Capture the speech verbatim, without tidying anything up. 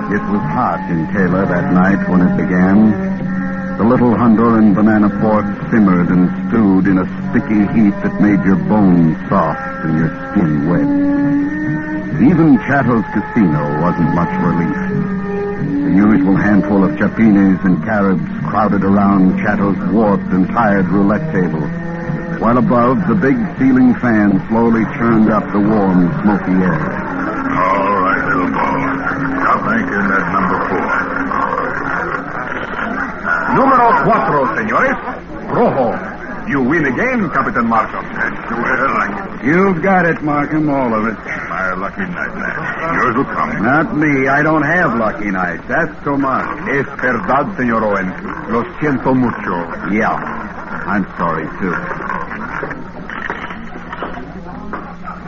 It was hot in Taylor that night when it began. The little Honduran banana port simmered and stewed in a sticky heat that made your bones soft and your skin wet. Even Chato's casino wasn't much relief. The usual handful of chapines and caribs crowded around Chato's warped and tired roulette table, while above, the big ceiling fan slowly churned up the warm, smoky air. All right, little boy. Now bank in that number four. Numero cuatro, senores. Rojo. You win again, Capitan Markham. Well, You've got it, Markham, all of it. my lucky night, man. Yours will come. Not me. I don't have lucky nights. That's Tomas. Es verdad, señor Owen. Lo siento mucho. Yeah, I'm sorry, too.